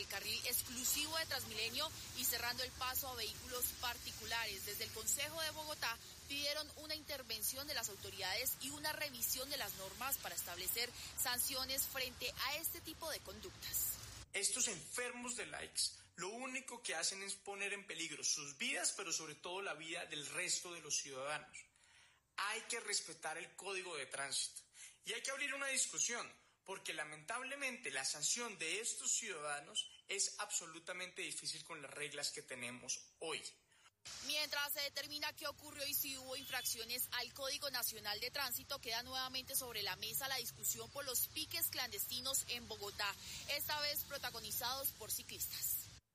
carril exclusivo de Transmilenio y cerrando el paso a vehículos particulares. Desde el Consejo de Bogotá pidieron una intervención de las autoridades y una revisión de las normas para establecer sanciones frente a este tipo de conductas. Estos enfermos de likes lo único que hacen es poner en peligro sus vidas, pero sobre todo la vida del resto de los ciudadanos. Hay que respetar el código de tránsito y hay que abrir una discusión, porque lamentablemente la sanción de estos ciudadanos es absolutamente difícil con las reglas que tenemos hoy. Mientras se determina qué ocurrió y si hubo infracciones al Código Nacional de Tránsito, queda nuevamente sobre la mesa la discusión por los piques clandestinos en Bogotá, esta vez protagonizados por ciclistas.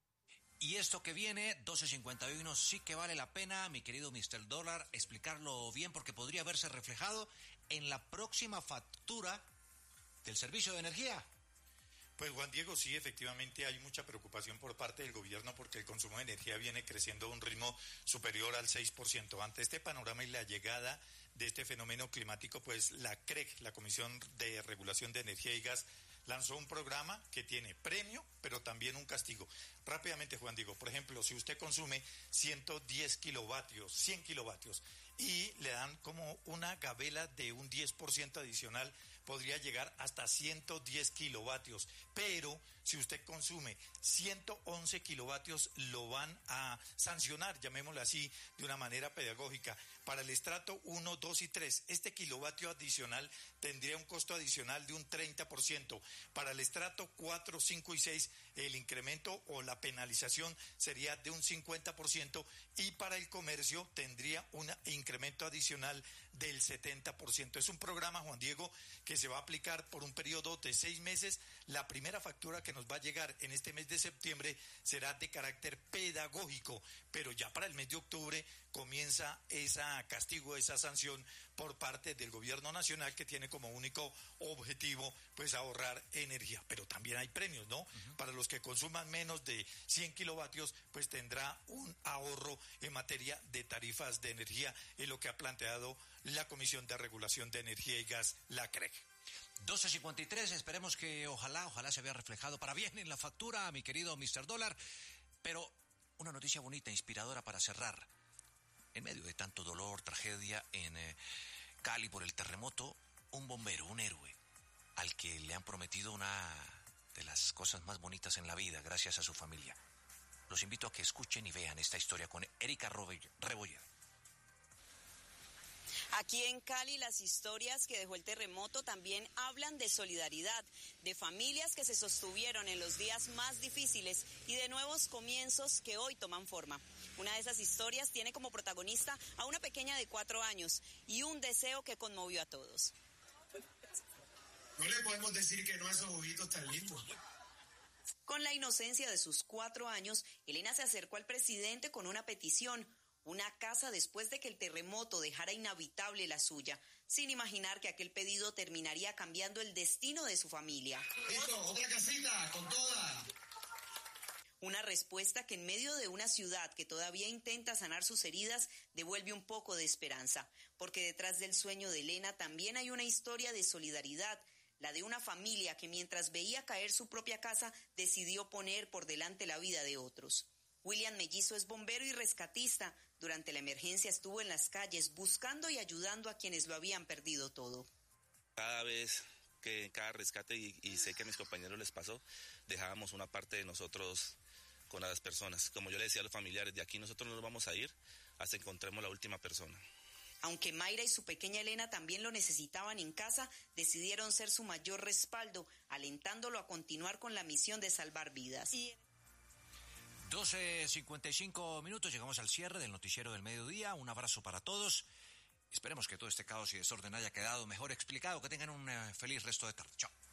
Y esto que viene, 12:51, sí que vale la pena, mi querido Mr. Dólar, explicarlo bien, porque podría verse reflejado en la próxima factura del servicio de energía. Pues Juan Diego, sí, efectivamente hay mucha preocupación por parte del gobierno porque el consumo de energía viene creciendo a un ritmo superior al 6%. Ante este panorama y la llegada de este fenómeno climático, pues la CREG, la Comisión de Regulación de Energía y Gas, lanzó un programa que tiene premio, pero también un castigo. Rápidamente, Juan Diego, por ejemplo, si usted consume 110 kilovatios, 100 kilovatios, y le dan como una gabela de un 10% adicional, podría llegar hasta 110 kilovatios. Pero si usted consume 111 kilovatios, lo van a sancionar, llamémoslo así, de una manera pedagógica. Para el estrato 1, 2 y 3, este kilovatio adicional tendría un costo adicional de un 30%. Para el estrato 4, 5 y 6, el incremento o la penalización sería de un 50%, y para el comercio tendría un incremento adicional del 70%. Es un programa, Juan Diego, que se va a aplicar por un periodo de 6 meses. La primera factura que nos va a llegar en este mes de septiembre será de carácter pedagógico, pero ya para el mes de octubre comienza ese castigo, esa sanción por parte del gobierno nacional, que tiene como único objetivo pues ahorrar energía. Pero también hay premios, ¿no? Para los que consuman menos de 100 kilovatios, pues tendrá un ahorro en materia de tarifas de energía, es lo que ha planteado la Comisión de Regulación de Energía y Gas, la CREG. 12:53, esperemos que ojalá se vea reflejado para bien en la factura, mi querido Mr. Dólar. Pero una noticia bonita, inspiradora para cerrar. En medio de tanto dolor, tragedia en Cali por el terremoto, un bombero, un héroe, al que le han prometido una de las cosas más bonitas en la vida, gracias a su familia. Los invito a que escuchen y vean esta historia con Erika Rebolledo. Aquí en Cali, las historias que dejó el terremoto también hablan de solidaridad, de familias que se sostuvieron en los días más difíciles y de nuevos comienzos que hoy toman forma. Una de esas historias tiene como protagonista a una pequeña de 4 años y un deseo que conmovió a todos. No le podemos decir que no a esos ojitos tan lindos. Con la inocencia de sus 4 años, Elena se acercó al presidente con una petición: una casa después de que el terremoto dejara inhabitable la suya, sin imaginar que aquel pedido terminaría cambiando el destino de su familia. Listo, otra casita, con toda. Una respuesta que en medio de una ciudad que todavía intenta sanar sus heridas, devuelve un poco de esperanza, porque detrás del sueño de Elena también hay una historia de solidaridad, la de una familia que mientras veía caer su propia casa, decidió poner por delante la vida de otros. William Mellizo es bombero y rescatista. Durante la emergencia estuvo en las calles buscando y ayudando a quienes lo habían perdido todo. Cada vez que en cada rescate, y sé que a mis compañeros les pasó, dejábamos una parte de nosotros con las personas. Como yo le decía a los familiares, de aquí nosotros no nos vamos a ir hasta que encontremos la última persona. Aunque Mayra y su pequeña Elena también lo necesitaban en casa, decidieron ser su mayor respaldo, alentándolo a continuar con la misión de salvar vidas. 12:55, llegamos al cierre del noticiero del mediodía. Un abrazo para todos. Esperemos que todo este caos y desorden haya quedado mejor explicado. Que tengan un feliz resto de tarde. Chao.